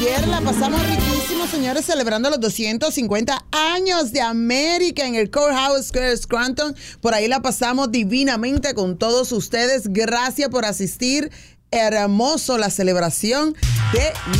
Ayer la pasamos riquísimo, señores, celebrando los 250 años de América en el Courthouse Square, Scranton. Por ahí la pasamos divinamente con todos ustedes. Gracias por asistir. Hermoso la celebración de